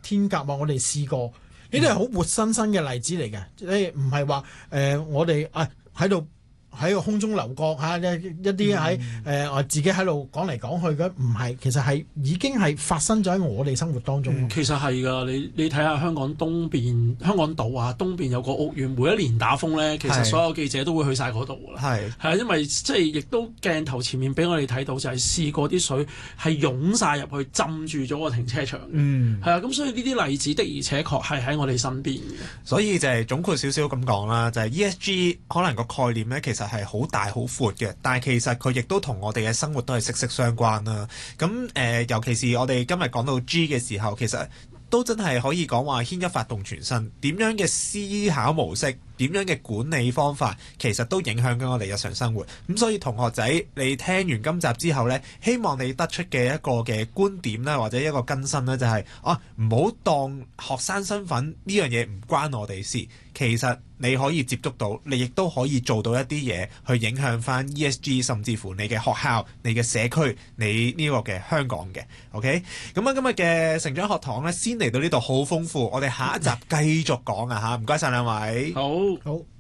天鴿啊，我哋試過，呢啲係好活生生嘅例子嚟嘅，即係唔係話我哋喺個空中樓閣嚇，一啲喺我自己喺度講嚟講去嘅，唔係，其實係已經係發生咗喺我哋生活當中。 其實係㗎，你睇下香港東邊香港島啊，東邊有個屋苑，每一年打風咧，其實所有記者都會去晒嗰度㗎啦。係啊，因為即係亦都鏡頭前面俾我哋睇到，就係試過啲水係湧晒入去，浸住咗個停車場。係啊，咁所以呢啲例子的而且確係喺我哋身邊嘅。 所以就係總括少少咁講啦，就係 ESG 可能個概念咧，其實係好大好闊嘅，但係其實佢亦都同我哋嘅生活都係息息相關啦。咁尤其是我哋今日講到 G 嘅時候，其實都真係可以講話牽一發動全身，點樣嘅思考模式，點樣嘅管理方法，其實都影響緊我哋日常生活。咁所以同學仔，你聽完今集之後呢，希望你得出嘅一個嘅觀點啦，或者一個更新呢，就係唔好當學生身份呢樣嘢唔關我哋事。其實你可以接觸到，你亦都可以做到一啲嘢去影響翻 ESG， 甚至乎你嘅學校、你嘅社區、你呢個嘅香港嘅。OK， 咁今日嘅成長學堂呢，先嚟到呢度好豐富，我哋下一集繼續講啊嚇，唔該晒兩位。 好。